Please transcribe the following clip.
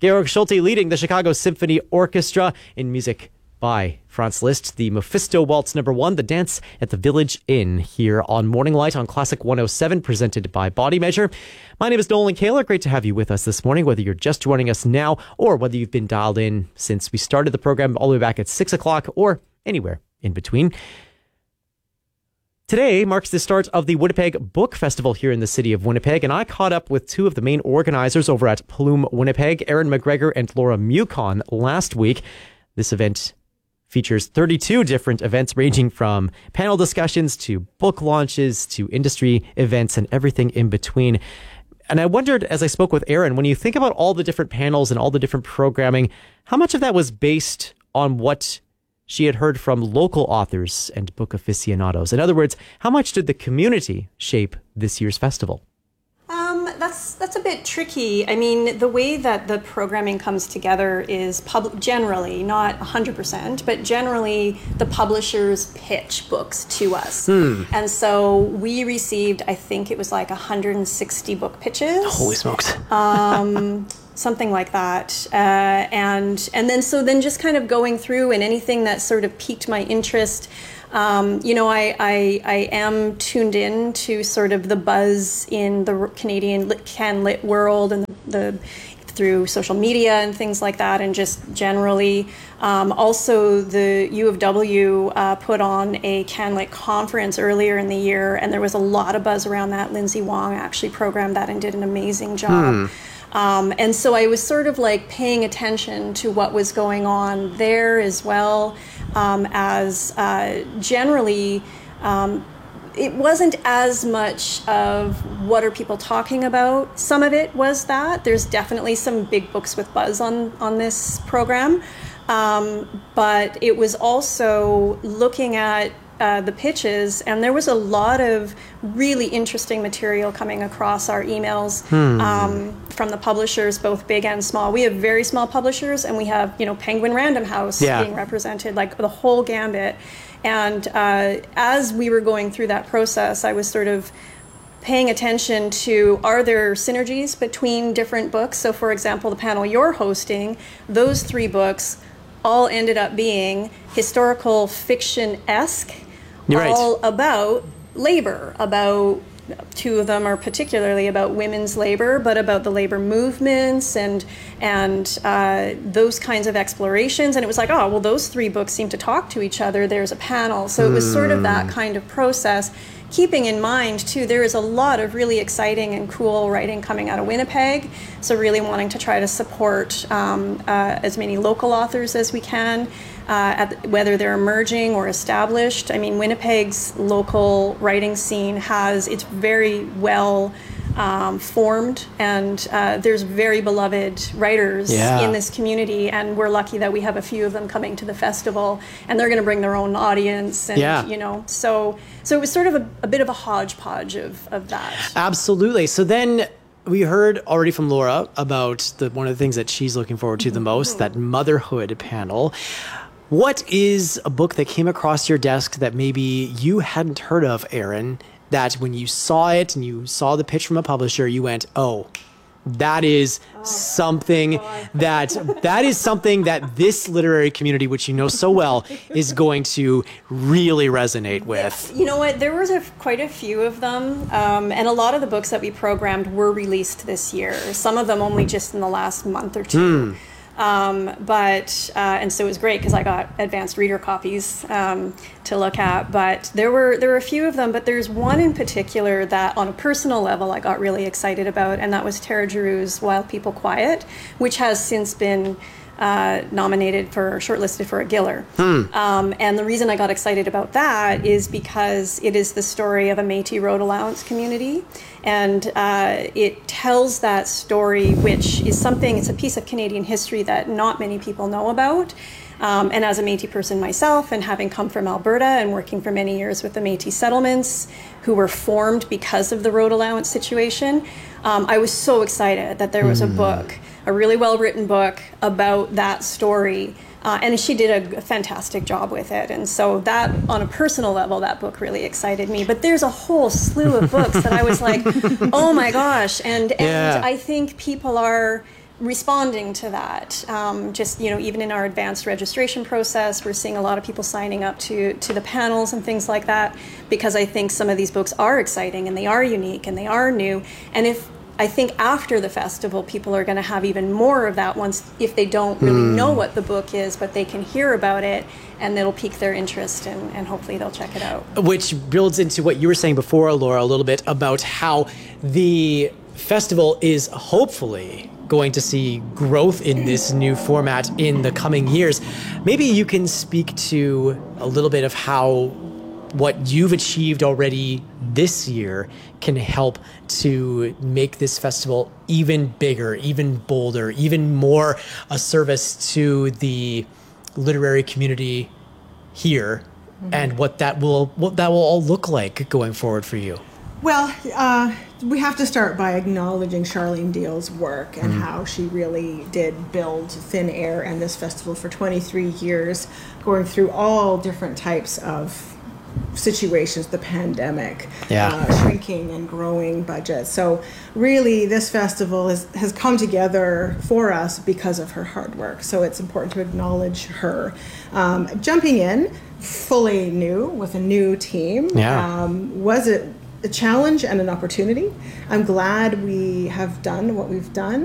Georg Schulte leading the Chicago Symphony Orchestra in music by Franz Liszt, the Mephisto Waltz No. 1, The Dance at the Village Inn, here on Morning Light on Classic 107, presented by Body Measure. My name is Nolan Kaler. Great to have you with us this morning, whether you're just joining us now or whether you've been dialed in since we started the program all the way back at 6 o'clock or anywhere in between. Today marks the start of the Winnipeg Book Festival here in the city of Winnipeg, and I caught up with two of the main organizers over at Plume Winnipeg, Erin McGregor and Laura Mucon, last week. This event features 32 different events ranging from panel discussions to book launches to industry events and everything in between. And I wondered, as I spoke with Erin, when you think about all the different panels and all the different programming, how much of that was based on what she had heard from local authors and book aficionados? In other words, how much did the community shape this year's festival? That's a bit tricky. I mean, the way that the programming comes together is generally, not 100%, but generally the publishers pitch books to us. And so we received, I think it was like 160 book pitches. Holy smokes. Something like that. And then just kind of going through and anything that sort of piqued my interest. I am tuned in to sort of the buzz in the Canadian Can-Lit world and through social media and things like that, and just generally. Also, the U of W put on a Can-Lit conference earlier in the year, and there was a lot of buzz around that. Lindsay Wong actually programmed that and did an amazing job. And so I was sort of like paying attention to what was going on there as well, as generally it wasn't as much of what are people talking about. Some of it was that. There's definitely some big books with buzz on this program, but it was also looking at the pitches, and there was a lot of really interesting material coming across our emails from the publishers, both big and small. We have very small publishers, and we have, Penguin Random House being represented, like the whole gambit. And as we were going through that process, I was sort of paying attention to, are there synergies between different books? So, for example, the panel you're hosting, those 3 books all ended up being historical fiction-esque, all about labor, about 2 of them are particularly about women's labor, but about the labor movements and those kinds of explorations. And it was like, oh, well, those 3 books seem to talk to each other. There's a panel. So it was sort of that kind of process, keeping in mind, too, there is a lot of really exciting and cool writing coming out of Winnipeg. So really wanting to try to support as many local authors as we can, whether they're emerging or established. I mean, Winnipeg's local writing scene it's very well formed, and there's very beloved writers in this community, and we're lucky that we have a few of them coming to the festival, and they're going to bring their own audience, and so it was sort of a bit of a hodgepodge of that. Absolutely. So then we heard already from Laura about one of the things that she's looking forward to the most, that motherhood panel. What is a book that came across your desk that maybe you hadn't heard of, Erin, that when you saw it and you saw the pitch from a publisher, you went, oh, that is something that this literary community, which you know so well, is going to really resonate with? You know what? There was quite a few of them, and a lot of the books that we programmed were released this year. Some of them only just in the last month or 2. And so it was great because I got advanced reader copies to look at. But there were a few of them, but there's one in particular that on a personal level I got really excited about, and that was Tara Giroux's While People Quiet, which has since been shortlisted for a Giller. And the reason I got excited about that is because it is the story of a Métis road allowance community. And it tells that story, which is it's a piece of Canadian history that not many people know about. And as a Métis person myself, and having come from Alberta and working for many years with the Métis settlements, who were formed because of the road allowance situation, I was so excited that there was a book, a really well-written book about that story. And she did a fantastic job with it. And so that, on a personal level, that book really excited me. But there's a whole slew of books that I was like, oh my gosh. And I think people are responding to that. Just, even in our advanced registration process, we're seeing a lot of people signing up to the panels and things like that, because I think some of these books are exciting and they are unique and they are new. And I think after the festival, people are going to have even more of that if they don't really know what the book is, but they can hear about it and it'll pique their interest and hopefully they'll check it out. Which builds into what you were saying before, Laura, a little bit about how the festival is hopefully going to see growth in this new format in the coming years. Maybe you can speak to a little bit of how what you've achieved already this year can help to make this festival even bigger, even bolder, even more a service to the literary community here, and what that will all look like going forward for you. Well, we have to start by acknowledging Charlene Deal's work and how she really did build Thin Air and this festival for 23 years, going through all different types of situations, the pandemic, shrinking and growing budgets. So really this festival has come together for us because of her hard work. So it's important to acknowledge her. Jumping in fully new with a new team, was it a challenge and an opportunity? I'm glad we have done what we've done.